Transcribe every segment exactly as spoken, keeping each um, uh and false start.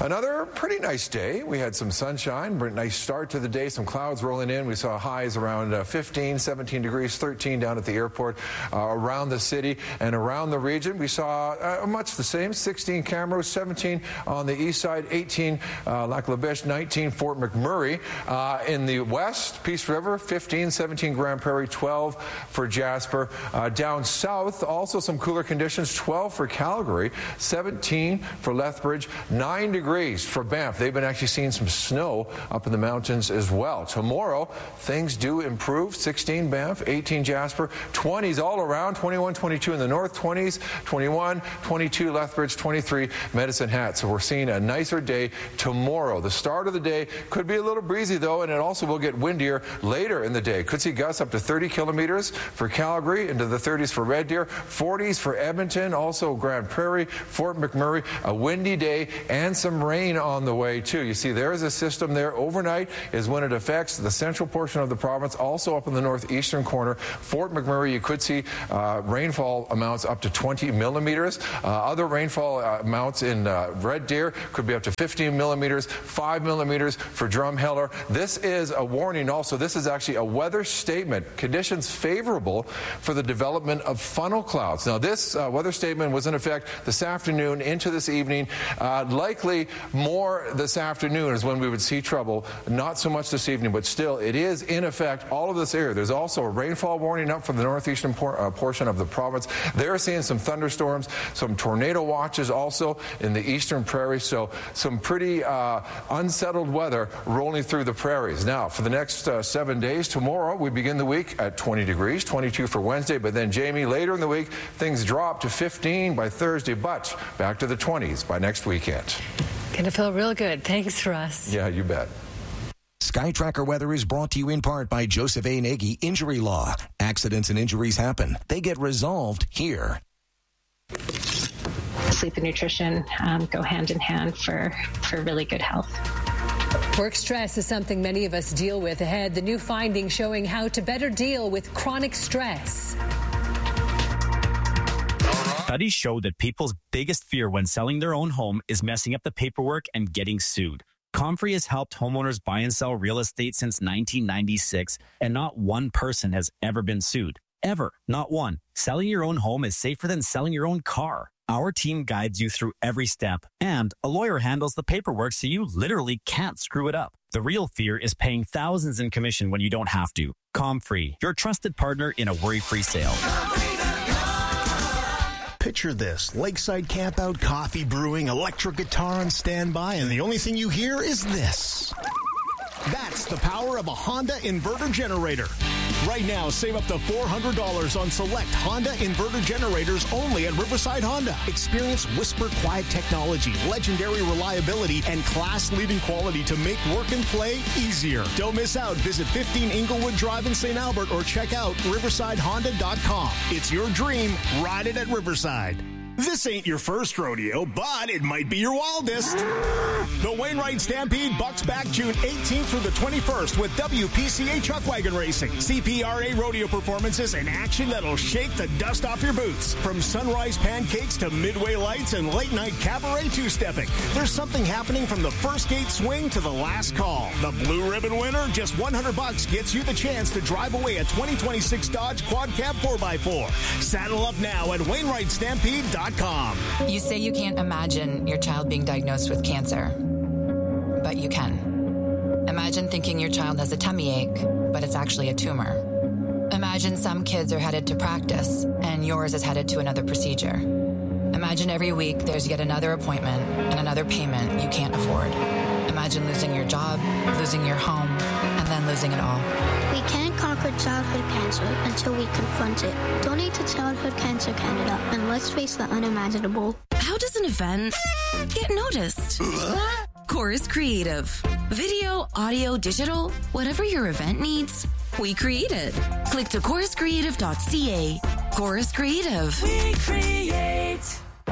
Another pretty nice day. We had some sunshine, but a nice start to the day. Some clouds rolling in. We saw highs around uh, fifteen, seventeen degrees, thirteen down at the airport, uh, around the city and around the region. We saw uh, much the same, sixteen Camrose, seventeen on the east side, eighteen uh, Lac La Biche, nineteen Fort McMurray. Uh, in the west, Peace River, fifteen, seventeen Grand Prairie, twelve for Jasper. Uh, down south, also some cooler conditions, twelve for Calgary, seventeen for Lethbridge, nine degrees for Banff. They've been actually seeing some snow up in the mountains as well. Tomorrow, things do improve. sixteen Banff, eighteen Jasper, twenties all around, twenty-one, twenty-two in the north, twenties, twenty-one, twenty-two Lethbridge, twenty-three Medicine Hat. So we're seeing a nicer day tomorrow. The start of the day could be a little breezy, though, and it also will get windier later in the day. Could see gusts up to thirty kilometers for Calgary, into the thirties for Red Deer, forties for Edmonton, also Grand Prairie, Fort McMurray. A windy day and some rain on the way, too. You see, there is a system there. Overnight is when it affects the central portion of the province, also up in the northeastern corner. Fort McMurray, you could see uh, rainfall amounts up to twenty millimeters. Uh, other rainfall uh, amounts in uh, Red Deer could be up to fifteen millimeters, five millimeters for Drumheller. This is a warning also. This is actually a weather statement. Conditions favorable for the development of funnel clouds. Now, this uh, weather statement was in effect this afternoon into this evening. Uh, likely more this afternoon is when we would see trouble. Not so much this evening, but still, it is in effect all of this area. There's also a rainfall warning up for the northeastern por uh, portion of the province. They're seeing some thunderstorms, some tornado watches also in the eastern prairies. So some pretty uh, unsettled weather rolling through the prairies. Now, for the next uh, seven days, tomorrow we begin the week at twenty degrees, twenty-two for Wednesday. But then, Jamie, later in the week, things drop to fifteen by Thursday, but back to the twenties by next weekend. Gonna feel real good. Thanks, Russ. Yeah, you bet. Sky Tracker Weather is brought to you in part by Joseph A. Nagy Injury Law. Accidents and injuries happen. They get resolved here. Sleep and nutrition um, go hand in hand for, for really good health. Work stress is something many of us deal with. Ahead, the new findings showing how to better deal with chronic stress. Studies show that people's biggest fear when selling their own home is messing up the paperwork and getting sued. Comfrey has helped homeowners buy and sell real estate since nineteen ninety-six, and not one person has ever been sued. Ever. Not one. Selling your own home is safer than selling your own car. Our team guides you through every step, and a lawyer handles the paperwork so you literally can't screw it up. The real fear is paying thousands in commission when you don't have to. Comfrey, your trusted partner in a worry-free sale. Picture this, lakeside campout, coffee brewing, electric guitar on standby, and the only thing you hear is this. That's the power of a Honda inverter generator. Right now, save up to four hundred dollars on select Honda inverter generators only at Riverside Honda. Experience whisper quiet technology, legendary reliability, and class-leading quality to make work and play easier. Don't miss out. Visit fifteen Inglewood Drive in Saint Albert or check out riverside honda dot com. It's your dream. Ride it at Riverside. This ain't your first rodeo, but it might be your wildest. The Wainwright Stampede bucks back June eighteenth through the twenty-first with W P C A Chuck Wagon Racing, C P R A rodeo performances, and action that'll shake the dust off your boots. From sunrise pancakes to midway lights and late night cabaret two-stepping, there's something happening from the first gate swing to the last call. The blue ribbon winner, just one hundred bucks, gets you the chance to drive away a twenty twenty-six Dodge Quad Cab four by four. Saddle up now at Wainwright Stampede dot com. You say you can't imagine your child being diagnosed with cancer, but you can. Imagine thinking your child has a tummy ache, but it's actually a tumor. Imagine some kids are headed to practice, and yours is headed to another procedure. Imagine every week there's yet another appointment and another payment you can't afford. Imagine losing your job, losing your home, and then losing it all. We can't conquer childhood cancer until we confront it. Donate to Childhood Cancer Canada, and let's face the unimaginable. How does an event get noticed? Chorus Creative. Video, audio, digital, whatever your event needs, we create it. Click to chorus creative dot c a. Chorus Creative. We create.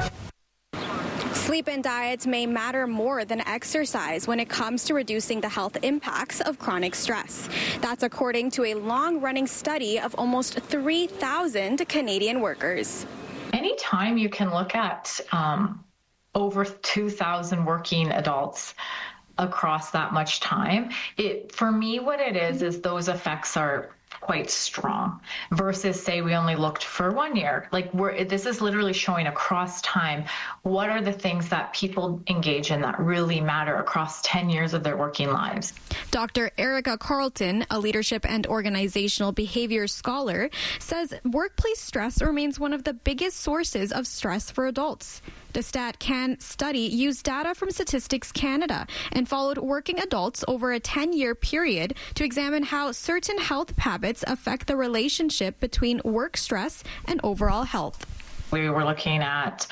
Sleep and diet may matter more than exercise when it comes to reducing the health impacts of chronic stress. That's according to a long-running study of almost three thousand Canadian workers. Anytime you can look at um, over two thousand working adults across that much time. It, for me, what it is, is those effects are quite strong versus say we only looked for one year. Like we're, this is literally showing across time, what are the things that people engage in that really matter across ten years of their working lives. Doctor Erica Carlton, a leadership and organizational behavior scholar, says workplace stress remains one of the biggest sources of stress for adults. The StatCan study used data from Statistics Canada and followed working adults over a ten-year period to examine how certain health habits affect the relationship between work stress and overall health. We were looking at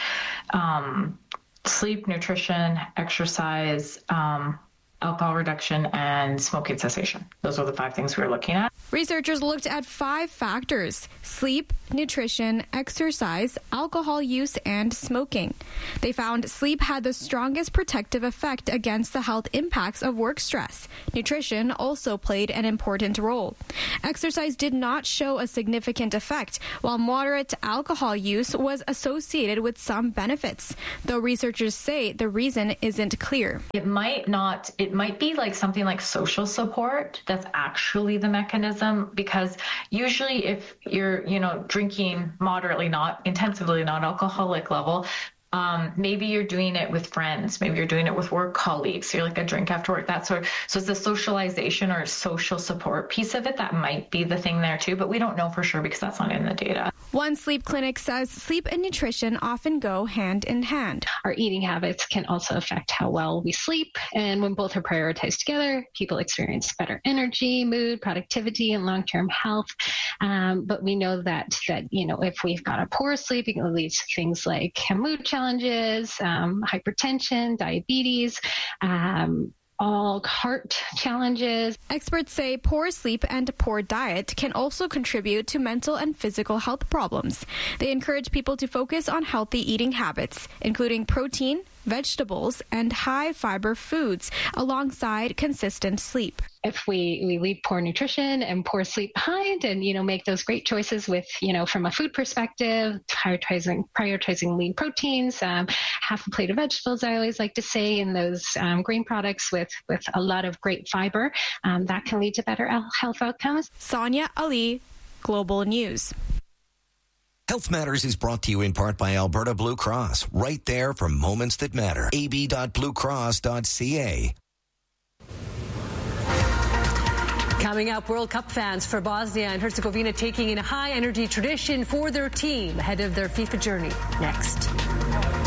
um, sleep, nutrition, exercise, um, alcohol reduction, and smoking cessation. Those were the five things we were looking at. Researchers looked at five factors: sleep, nutrition, exercise, alcohol use, and smoking. They found sleep had the strongest protective effect against the health impacts of work stress. Nutrition also played an important role. Exercise did not show a significant effect, while moderate alcohol use was associated with some benefits, though researchers say the reason isn't clear. It might not, it might be like something like social support that's actually the mechanism. Because usually if you're, you know, drinking moderately, not intensively, not alcoholic level, um, maybe you're doing it with friends, maybe you're doing it with work colleagues, so you're like a drink after work, that sort of, so it's the socialization or social support piece of it that might be the thing there too, but we don't know for sure because that's not in the data. One sleep clinic says sleep and nutrition often go hand in hand. Our eating habits can also affect how well we sleep, and when both are prioritized together, people experience better energy, mood, productivity, and long-term health. Um, but we know that, that, you know, if we've got a poor sleep, it can lead to things like mood challenges, um, hypertension, diabetes, um, all heart challenges. Experts say poor sleep and poor diet can also contribute to mental and physical health problems. They encourage people to focus on healthy eating habits, including protein, vegetables, and high-fiber foods, alongside consistent sleep. If we, we leave poor nutrition and poor sleep behind and, you know, make those great choices with, you know, from a food perspective, prioritizing, prioritizing lean proteins, um, half a plate of vegetables, I always like to say, and those um, grain products with, with a lot of great fiber, um, that can lead to better health outcomes. Sonia Ali, Global News. Health Matters is brought to you in part by Alberta Blue Cross, right there for moments that matter. a b dot blue cross dot c a. Coming up, World Cup fans for Bosnia and Herzegovina taking in a high-energy tradition for their team ahead of their FIFA journey. Next.